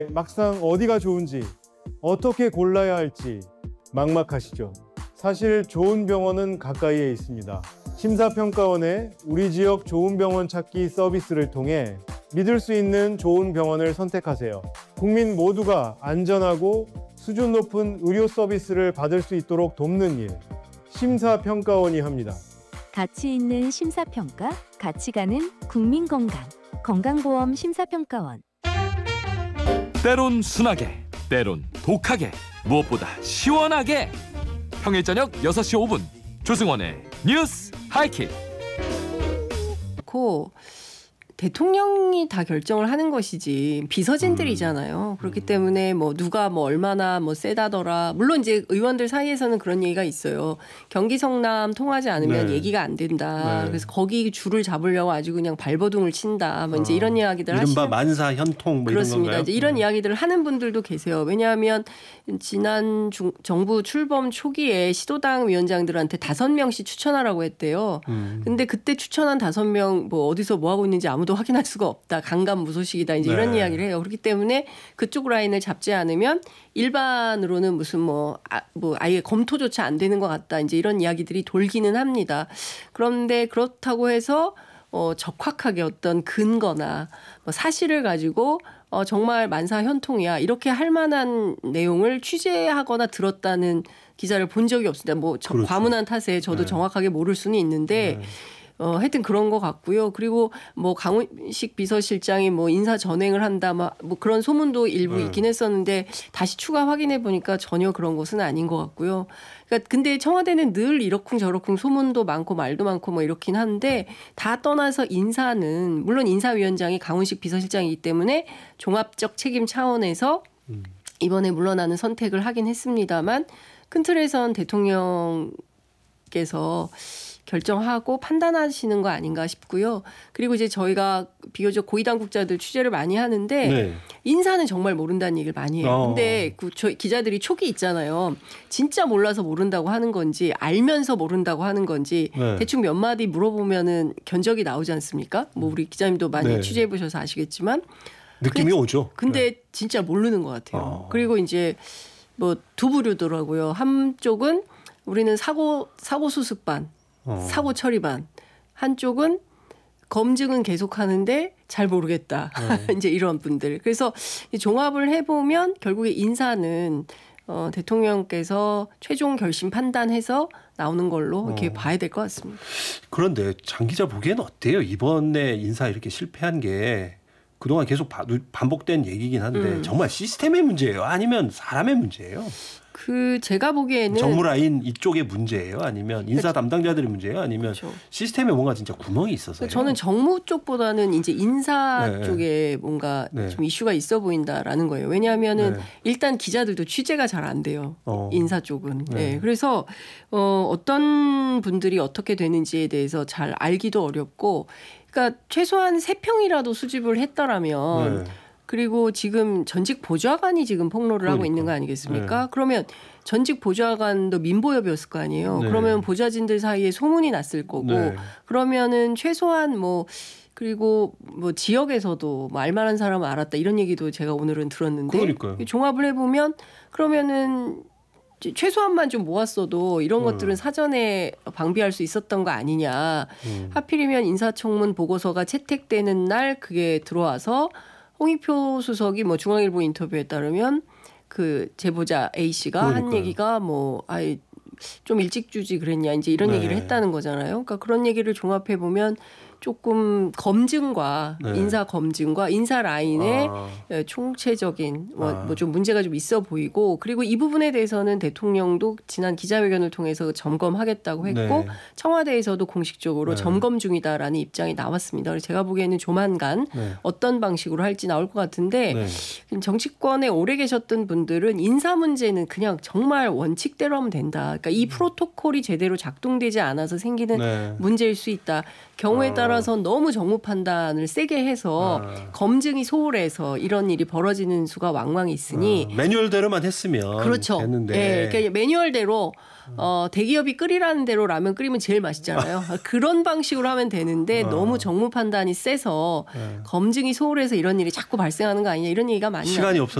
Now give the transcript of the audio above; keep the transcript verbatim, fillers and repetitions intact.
막상 어디가 좋은지, 어떻게 골라야 할지 막막하시죠? 사실 좋은 병원은 가까이에 있습니다. 심사평가원의 우리 지역 좋은 병원 찾기 서비스를 통해 믿을 수 있는 좋은 병원을 선택하세요. 국민 모두가 안전하고 수준 높은 의료 서비스를 받을 수 있도록 돕는 일, 심사평가원이 합니다. 가치 있는 심사평가, 가치 가는 국민건강, 건강보험 심사평가원. 때론 순하게, 때론 독하게, 무엇보다 시원하게. 평일 저녁 여섯 시 오 분 조승원의 뉴스 하이킥. 고 대통령이 다 결정을 하는 것이지 비서진들이잖아요. 그렇기 때문에 뭐 누가 뭐 얼마나 뭐 세다더라. 물론 이제 의원들 사이에서는 그런 얘기가 있어요. 경기 성남 통하지 않으면 네. 얘기가 안 된다. 네. 그래서 거기 줄을 잡으려고 아주 그냥 발버둥을 친다. 뭐 이제 이런 이야기들 하시는. 이른바 만사 현통 뭐 그렇습니다. 이런 건가요? 이제 이런 이야기들을 하는 분들도 계세요. 왜냐하면 지난 중, 정부 출범 초기에 시도당 위원장들한테 다섯 명씩 추천하라고 했대요. 음. 근데 그때 추천한 다섯 명 뭐 어디서 뭐 하고 있는지 아무도 확인할 수가 없다. 강간무소식이다. 이제 네. 이런 이야기를 해요. 그렇기 때문에 그쪽 라인을 잡지 않으면 일반으로는 무슨 뭐, 아, 뭐 아예 검토조차 안 되는 것 같다. 이제 이런 이야기들이 돌기는 합니다. 그런데 그렇다고 해서 어, 적확하게 어떤 근거나 뭐 사실을 가지고 어, 정말 만사 현통이야. 이렇게 할 만한 내용을 취재하거나 들었다는 기사를 본 적이 없습니다. 뭐 그렇죠. 과문한 탓에 저도 네. 정확하게 모를 수는 있는데 네. 어, 하여튼 그런 것 같고요. 그리고 뭐 강훈식 비서실장이 뭐 인사 전횡을 한다, 뭐 그런 소문도 일부 네. 있긴 했었는데 다시 추가 확인해 보니까 전혀 그런 것은 아닌 것 같고요. 그러니까 근데 청와대는 늘 이러쿵 저러쿵 소문도 많고 말도 많고 뭐 이렇긴 한데 다 떠나서 인사는 물론 인사위원장이 강훈식 비서실장이기 때문에 종합적 책임 차원에서 음. 이번에 물러나는 선택을 하긴 했습니다만 큰 틀에선 대통령께서 결정하고 판단하시는 거 아닌가 싶고요. 그리고 이제 저희가 비교적 고위당국자들 취재를 많이 하는데 네. 인사는 정말 모른다는 얘기를 많이 해요. 어. 근데 그 저희 기자들이 촉이 있잖아요. 진짜 몰라서 모른다고 하는 건지 알면서 모른다고 하는 건지 네. 대충 몇 마디 물어보면은 견적이 나오지 않습니까? 뭐 우리 기자님도 많이 네. 취재해 보셔서 아시겠지만 느낌이 근데, 오죠. 근데 네. 진짜 모르는 것 같아요. 어. 그리고 이제 뭐 두 부류더라고요. 한쪽은 우리는 사고 사고 수습반 어. 사고 처리반 한쪽은 검증은 계속하는데 잘 모르겠다. 네. 이제 이런 분들. 그래서 종합을 해보면 결국에 인사는 어, 대통령께서 최종 결심 판단해서 나오는 걸로 이렇게 어. 봐야 될 것 같습니다. 그런데 장 기자 보기에는 어때요? 이번에 인사 이렇게 실패한 게 그동안 계속 반복된 얘기긴 한데 음. 정말 시스템의 문제예요? 아니면 사람의 문제예요? 그 제가 보기에는 정무 라인 이쪽의 문제예요? 아니면 인사 담당자들의 문제예요? 아니면 그렇죠. 시스템에 뭔가 진짜 구멍이 있어서요? 저는 정무 쪽보다는 이제 인사 네. 쪽에 뭔가 네. 좀 이슈가 있어 보인다라는 거예요. 왜냐하면은 네. 일단 기자들도 취재가 잘 안 돼요. 어. 인사 쪽은. 네. 네. 그래서 어, 어떤 분들이 어떻게 되는지에 대해서 잘 알기도 어렵고, 그러니까 최소한 세 평이라도 수집을 했더라면. 네. 그리고 지금 전직 보좌관이 지금 폭로를 그러니까. 하고 있는 거 아니겠습니까? 네. 그러면 전직 보좌관도 민보협이었을 거 아니에요. 네. 그러면 보좌진들 사이에 소문이 났을 거고 네. 그러면은 최소한 뭐 그리고 뭐 지역에서도 뭐 알만한 사람은 알았다 이런 얘기도 제가 오늘은 들었는데 그러니까요. 종합을 해보면 그러면은 최소한만 좀 모았어도 이런 음. 것들은 사전에 방비할 수 있었던 거 아니냐. 음. 하필이면 인사청문 보고서가 채택되는 날 그게 들어와서 홍익표 수석이 뭐 중앙일보 인터뷰에 따르면 그 제보자 A 씨가 한 그러니까요. 얘기가 뭐 아이 좀 일찍 주지 그랬냐 이제 이런 네. 얘기를 했다는 거잖아요. 그러니까 그런 얘기를 종합해 보면 조금 검증과 네. 인사 검증과 인사 라인의 아. 총체적인 아. 뭐 좀 문제가 좀 있어 보이고 그리고 이 부분에 대해서는 대통령도 지난 기자회견을 통해서 점검하겠다고 했고 네. 청와대에서도 공식적으로 네. 점검 중이다라는 입장이 나왔습니다. 그래서 제가 보기에는 조만간 네. 어떤 방식으로 할지 나올 것 같은데 네. 정치권에 오래 계셨던 분들은 인사 문제는 그냥 정말 원칙대로 하면 된다. 그러니까 이 프로토콜이 제대로 작동되지 않아서 생기는 네. 문제일 수 있다. 경우에 따라 우리나라선 너무 정무 판단을 세게 해서 아. 검증이 소홀해서 이런 일이 벌어지는 수가 왕왕 있으니 어, 매뉴얼대로만 했으면 그렇죠. 됐는데. 예, 그러니까 매뉴얼대로 어, 대기업이 끓이라는 대로 라면 끓이면 제일 맛있잖아요. 그런 방식으로 하면 되는데 어. 너무 정무 판단이 세서 예. 검증이 소홀해서 이런 일이 자꾸 발생하는 거 아니냐 이런 얘기가 많이 시간이 나와요. 없어.